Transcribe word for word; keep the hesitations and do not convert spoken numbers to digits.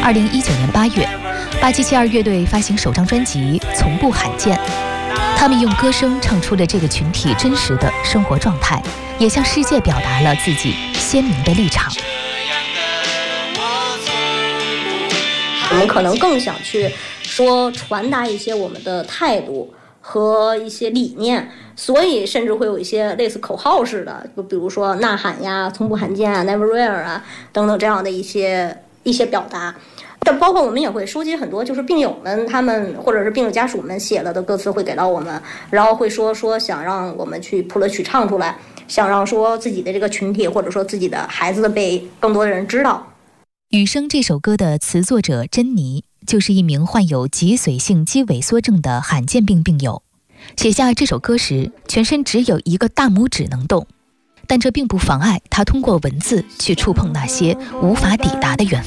二零一九年八月，八七七二乐队发行首张专辑《从不罕见》，他们用歌声唱出了这个群体真实的生活状态，也向世界表达了自己鲜明的立场。 我们可能更想去说传达一些我们的态度和一些理念，所以甚至会有一些类似口号式的，就比如说呐喊呀、从不罕见啊、never rare 啊等等这样的一些一些表达。这包括我们也会收集很多就是病友们他们或者是病友家属们写了的歌词会给到我们，然后会说说想让我们去谱了曲唱出来，想让说自己的这个群体或者说自己的孩子被更多的人知道。 雨声这首歌的词作者珍妮就是一名患有脊髓性肌萎缩症的罕见病病友，写下这首歌时全身只有一个大拇指能动，但这并不妨碍他通过文字去触碰那些无法抵达的远